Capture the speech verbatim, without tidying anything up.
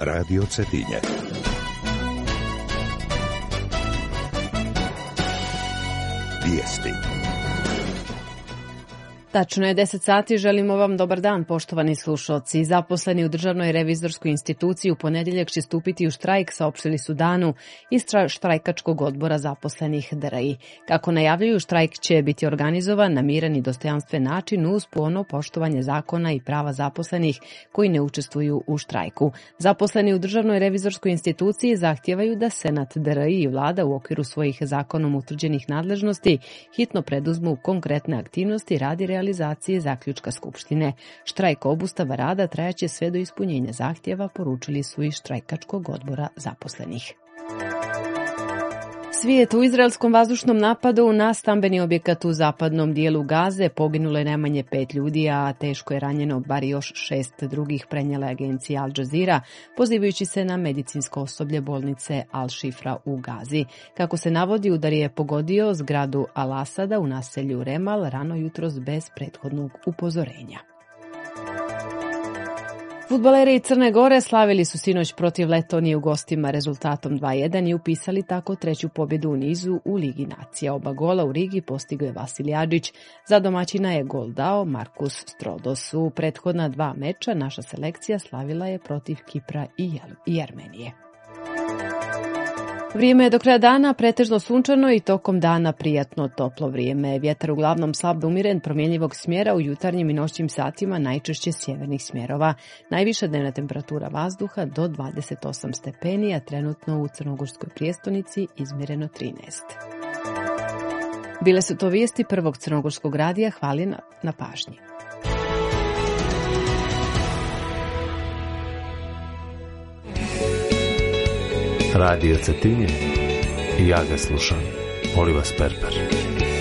Radio Cetinje. Vijesti. Tačno je deset sati, želimo vam dobar dan, poštovani slušalci. Zaposleni u Državnoj revizorskoj instituciji u ponedjeljak će stupiti u štrajk, saopštili su danu iz štrajkačkog odbora zaposlenih D R I. Kako najavljuju, štrajk će biti organizovan na miran i dostojanstven način uz puno poštovanje zakona i prava zaposlenih koji ne učestvuju u štrajku. Zaposleni u Državnoj revizorskoj instituciji zahtijevaju da Senat D R I i vlada u okviru svojih zakonom utvrđenih nadležnosti hitno preduzmu konkretne aktivnosti radi realizacije realizacije zaključka Skupštine. Štrajk obustava rada trajaće sve do ispunjenja zahtjeva, poručili su iz štrajkačkog odbora zaposlenih. Svijet u izraelskom vazdušnom napadu na stambeni objekat u zapadnom dijelu Gaze poginulo je najmanje pet ljudi, a teško je ranjeno bar još šest drugih, prenijela agencija Al Jazeera, pozivajući se na medicinsko osoblje bolnice Al-Šifra u Gazi. Kako se navodi, udar je pogodio zgradu Al-Asada u naselju Remal rano jutros bez prethodnog upozorenja. Fudbaleri Crne Gore slavili su sinoć protiv Letonije u gostima rezultatom dva jedan i upisali tako treću pobjedu u nizu u Ligi nacija. Oba gola u Rigi postigao je Vasilij Adžić, za domaćina je gol dao Markus Strodos. U prethodna dva meča naša selekcija slavila je protiv Kipra i Armenije. Vrijeme je do kraja dana pretežno sunčano i tokom dana prijatno toplo vrijeme. Vjetar uglavnom slab do umiren, promjenjivog smjera, u jutarnjim i noćnim satima najčešće sjevernih smjerova. Najviša dnevna temperatura vazduha do dvadeset osam stepeni, a trenutno u crnogorskoj prijestolnici izmjereno trinaest. Bile su to vijesti Prvog crnogorskog radija. Hvala na, na pažnji. Radio Cetinje i ja ga slušam. Oliva Sperper.